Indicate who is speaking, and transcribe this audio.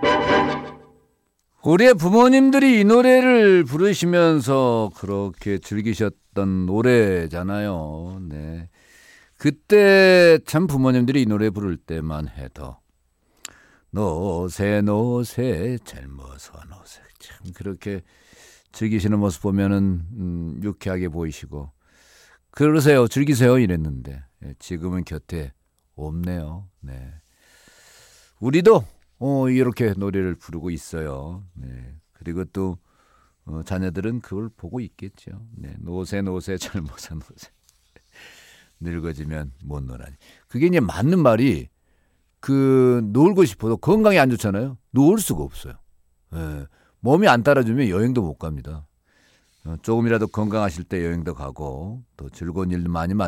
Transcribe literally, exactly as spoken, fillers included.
Speaker 1: 우리의 부모님들이 이 노래를 부르시면서 그렇게 즐기셨던 노래잖아요. 네. 그때 참 부모님들이 이 노래 부를 때만 해도 노새 노새 젊어서 노새 참 그렇게 즐기시는 모습 보면은 음, 유쾌하게 보이시고 그러세요. 즐기세요 이랬는데 지금은 곁에 없네요. 네. 우리도 어, 이렇게 노래를 부르고 있어요. 네. 그리고 또 어, 자녀들은 그걸 보고 있겠죠. 네. 노새 노새 젊어서 노새 늙어지면 못 놀아니. 그게 이제 맞는 말이 그 놀고 싶어도 건강에 안 좋잖아요. 놀 수가 없어요. 네. 몸이 안 따라주면 여행도 못 갑니다. 어, 조금이라도 건강하실 때 여행도 가고 또 즐거운 일도 많이